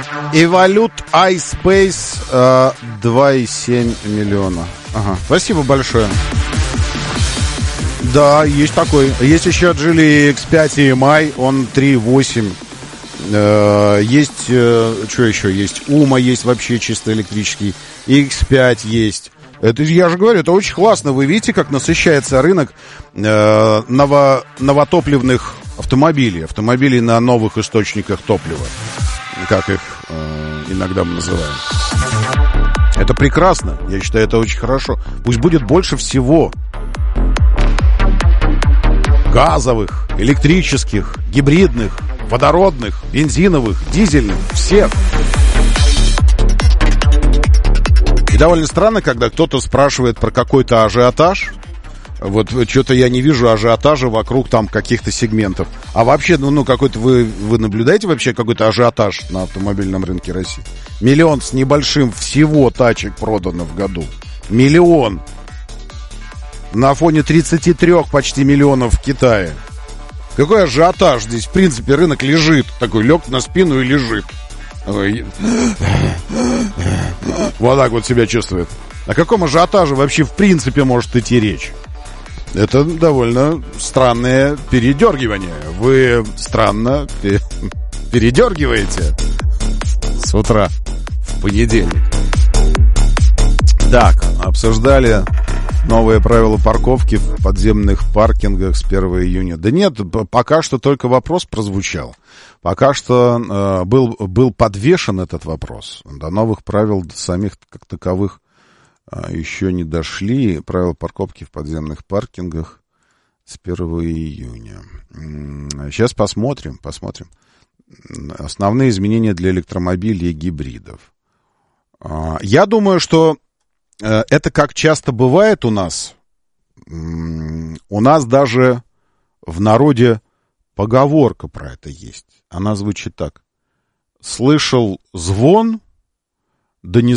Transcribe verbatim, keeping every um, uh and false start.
Evolute iSpace э, два и семь миллиона. Ага. Спасибо большое. Да, есть такой. Есть еще Geely икс пять и эм ай, он три и восемь. Э, есть, э, что еще есть? Ума есть вообще чисто электрический. икс пять есть. Это, я же говорю, это очень классно. Вы видите, как насыщается рынок э, ново, новотопливных автомобилей. Автомобилей на новых источниках топлива. Как их э, иногда мы называем. Это прекрасно. Я считаю, это очень хорошо. Пусть будет больше всего. Газовых, электрических, гибридных, водородных, бензиновых, дизельных. Всех. И довольно странно, когда кто-то спрашивает про какой-то ажиотаж. Вот что-то я не вижу ажиотажа вокруг там каких-то сегментов. А вообще, ну, ну какой-то вы, вы наблюдаете вообще какой-то ажиотаж на автомобильном рынке России? Миллион с небольшим всего тачек продано в году. Миллион. На фоне тридцати трёх почти миллионов в Китае. Какой ажиотаж здесь? В принципе, рынок лежит. Такой лег на спину и лежит. Вот так вот себя чувствует. О каком ажиотаже вообще в принципе может идти речь? Это довольно странное передергивание. Вы странно передергиваете с утра в понедельник. Так, обсуждали новые правила парковки в подземных паркингах с первого июня. Да нет, пока что только вопрос прозвучал. Пока что э, был, был подвешен этот вопрос. До новых правил самих как таковых э, еще не дошли. Правила парковки в подземных паркингах с первого июня. Сейчас посмотрим, посмотрим. Основные изменения для электромобилей и гибридов. Э, я думаю, что э, это, как часто бывает у нас, э, у нас даже в народе поговорка про это есть. Она звучит так. Слышал звон, да не